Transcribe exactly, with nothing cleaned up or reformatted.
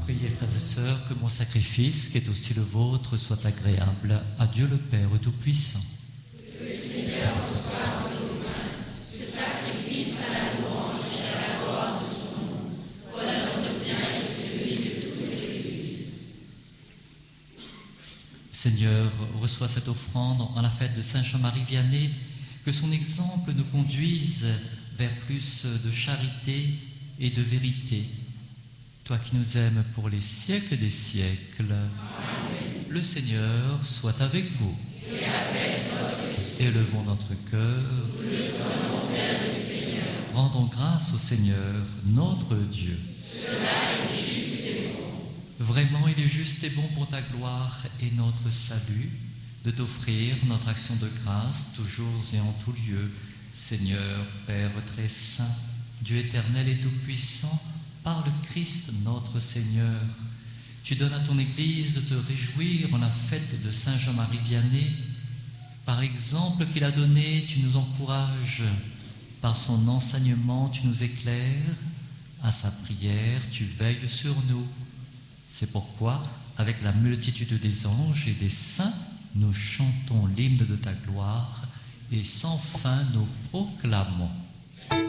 priez, frères et sœurs, que mon sacrifice, qui est aussi le vôtre, soit agréable à Dieu le Père Tout-Puissant. Que le Seigneur reçoive de nos mains ce sacrifice à la louange et à la gloire de son nom, pour notre bien et celui de toute l'Église. Seigneur, reçois cette offrande en la fête de Saint Jean-Marie Vianney, que son exemple nous conduise vers plus de charité et de vérité. Toi qui nous aimes pour les siècles des siècles, Amen. Le Seigneur soit avec vous. Et avec votre esprit. Élevons notre cœur. Nous le tenons vers le Seigneur. Rendons grâce au Seigneur, notre Dieu. Cela est juste et bon. Vraiment, il est juste et bon pour ta gloire et notre salut de t'offrir notre action de grâce toujours et en tout lieu. Seigneur, Père très saint, Dieu éternel et tout-puissant, par le Christ notre Seigneur, tu donnes à ton Église de te réjouir en la fête de Saint Jean-Marie Vianney. Par l'exemple qu'il a donné, tu nous encourages. Par son enseignement, tu nous éclaires. À sa prière, tu veilles sur nous. C'est pourquoi, avec la multitude des anges et des saints, nous chantons l'hymne de ta gloire et sans fin nous proclamons.